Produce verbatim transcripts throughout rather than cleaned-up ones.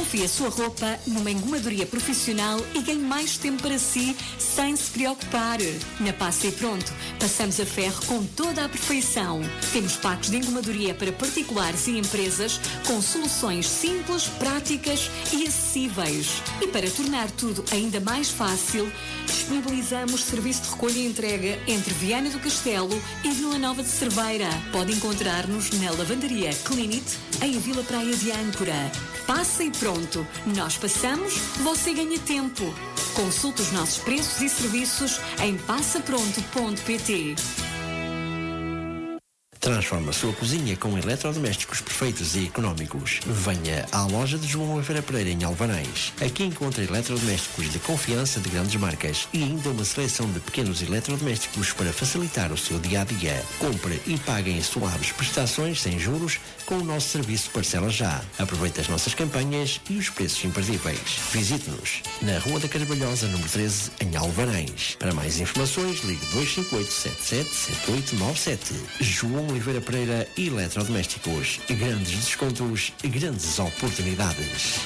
Confie a sua roupa numa engomadoria profissional e ganhe mais tempo para si sem se preocupar. Na Passa e Pronto, passamos a ferro com toda a perfeição. Temos packs de engomadoria para particulares e empresas com soluções simples, práticas e acessíveis. E para tornar tudo ainda mais fácil, disponibilizamos serviço de recolha e entrega entre Viana do Castelo e Vila Nova de Cerveira. Pode encontrar-nos na Lavanderia Clinit, em Vila Praia de Âncora. Passa e Pronto. Nós passamos, você ganha tempo. Consulte os nossos preços e serviços em passa pronto ponto pt. Transforma a sua cozinha com eletrodomésticos perfeitos e económicos. Venha à loja de João Oliveira Pereira em Alvanães. Aqui encontra eletrodomésticos de confiança de grandes marcas e ainda uma seleção de pequenos eletrodomésticos para facilitar o seu dia-a-dia. Compre e pague em suaves prestações sem juros com o nosso serviço Parcela Já. Aproveite as nossas campanhas e os preços imperdíveis. Visite-nos na Rua da Carvalhosa, número treze, em Alvanães. Para mais informações, ligue dois cinco oito, sete sete sete oito nove sete. João Oliveira Pereira Eletrodomésticos. Grandes descontos, grandes oportunidades.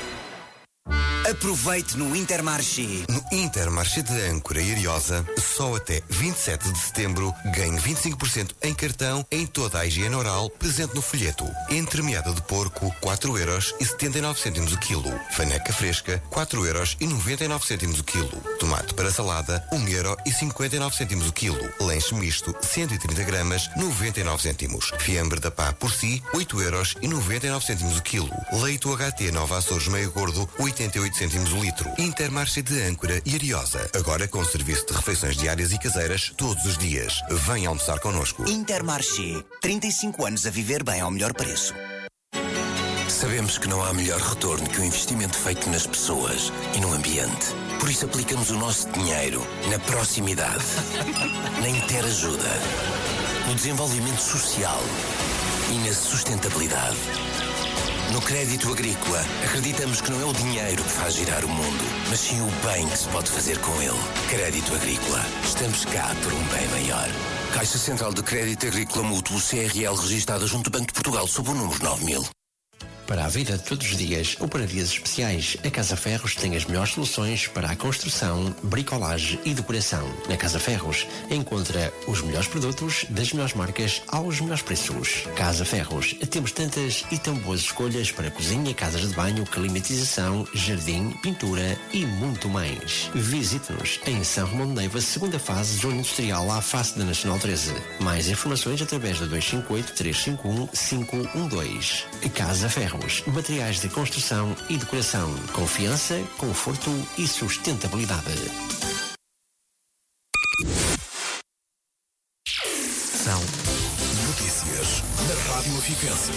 Aproveite no Intermarché. No Intermarché de Âncora e Ariosa, só até vinte e sete de setembro, ganhe vinte e cinco por cento em cartão em toda a higiene oral presente no folheto. Entremeada de porco, quatro euros e setenta e nove cêntimos o quilo. Faneca fresca, quatro euros e noventa e nove cêntimos o quilo. Tomate para salada, um euro e cinquenta e nove cêntimos o quilo. Lanche misto, cento e trinta gramas, noventa e nove cêntimos. Fiambre da pá por si, oito euros e noventa e nove cêntimos o quilo. Leite U H T Nova Açores meio gordo, oitenta e oito cêntimos o litro. Intermarché de Âncora e Ariosa. Agora com serviço de refeições diárias e caseiras todos os dias. Venha almoçar connosco. Intermarché. trinta e cinco anos a viver bem ao melhor preço. Sabemos que não há melhor retorno que o investimento feito nas pessoas e no ambiente. Por isso aplicamos o nosso dinheiro na proximidade, na interajuda, no desenvolvimento social e na sustentabilidade. No crédito agrícola, acreditamos que não é o dinheiro que faz girar o mundo, mas sim o bem que se pode fazer com ele. Crédito agrícola. Estamos cá por um bem maior. Caixa Central de Crédito Agrícola Mútuo C R L registada junto ao Banco de Portugal sob o número nove mil. Para a vida de todos os dias ou para dias especiais, a Casa Ferros tem as melhores soluções para a construção, bricolagem e decoração. Na Casa Ferros encontra os melhores produtos das melhores marcas aos melhores preços. Casa Ferros, temos tantas e tão boas escolhas para cozinha, casas de banho, climatização, jardim, pintura e muito mais. Visite-nos em São Romão de Neiva, segunda fase, zona industrial, à face da Nacional treze. Mais informações através do dois cinco oito, três cinco um, cinco um dois. Casa Ferros. Materiais de construção e decoração. Confiança, conforto e sustentabilidade. São notícias na Rádio Aficança.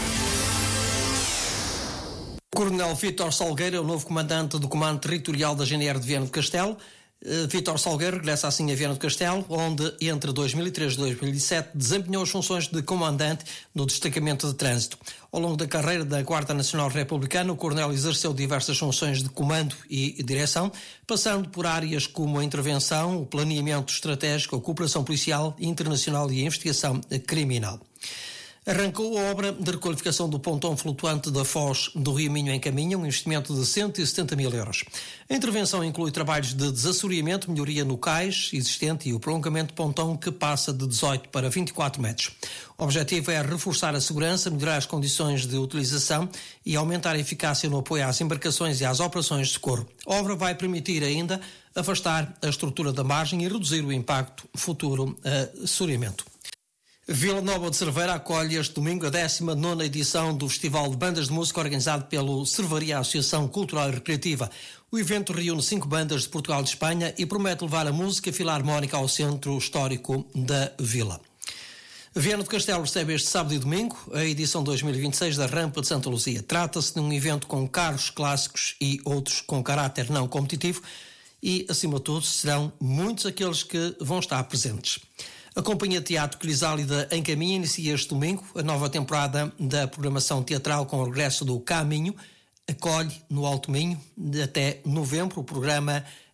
Coronel Vítor Salgueiro é o novo comandante do Comando Territorial da G N R de Viana do Castelo. Uh, Vítor Salgueiro regressa assim a Viana do Castelo, onde entre dois mil e três e dois mil e sete desempenhou as funções de comandante no destacamento de trânsito. Ao longo da carreira da Guarda Nacional Republicana, o coronel exerceu diversas funções de comando e direção, passando por áreas como a intervenção, o planeamento estratégico, a cooperação policial internacional e a investigação criminal. Arrancou a obra de requalificação do pontão flutuante da Foz do Rio Minho em Caminha, um investimento de cento e setenta mil euros. A intervenção inclui trabalhos de desassoreamento, melhoria no cais existente e o prolongamento do pontão que passa de dezoito para vinte e quatro metros. O objetivo é reforçar a segurança, melhorar as condições de utilização e aumentar a eficácia no apoio às embarcações e às operações de socorro. A obra vai permitir ainda afastar a estrutura da margem e reduzir o impacto futuro a assoreamento. Vila Nova de Cerveira acolhe este domingo a décima nona edição do Festival de Bandas de Música organizado pelo Cerveria Associação Cultural e Recreativa. O evento reúne cinco bandas de Portugal e de Espanha e promete levar a música filarmónica ao centro histórico da vila. Viana do Castelo recebe este sábado e domingo a edição dois mil e vinte e seis da Rampa de Santa Luzia. Trata-se de um evento com carros clássicos e outros com caráter não competitivo e, acima de tudo, serão muitos aqueles que vão estar presentes. A Companhia de Teatro Crisálida em Caminho inicia este domingo a nova temporada da programação teatral com o regresso do Caminho. Acolhe no Alto Minho até novembro o programa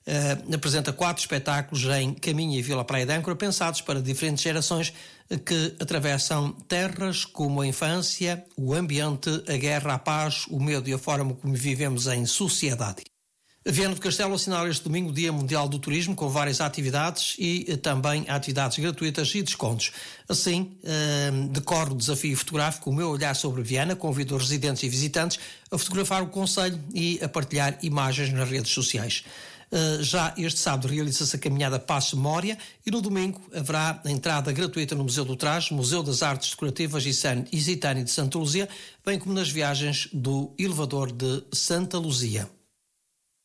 uh, apresenta quatro espetáculos em Caminha e Vila Praia de Âncora, pensados para diferentes gerações que atravessam terras como a infância, o ambiente, a guerra, a paz, o medo e a forma como vivemos em sociedade. Viana do Castelo assinala este domingo o Dia Mundial do Turismo, com várias atividades e também atividades gratuitas e descontos. Assim, eh, decorre o desafio fotográfico O Meu Olhar sobre Viana. Convido os residentes e visitantes a fotografar o concelho e a partilhar imagens nas redes sociais. Uh, já este sábado realiza-se a caminhada Passo Memória e no domingo haverá a entrada gratuita no Museu do Trás, Museu das Artes Decorativas Isitânia de Santa Luzia, bem como nas viagens do elevador de Santa Luzia.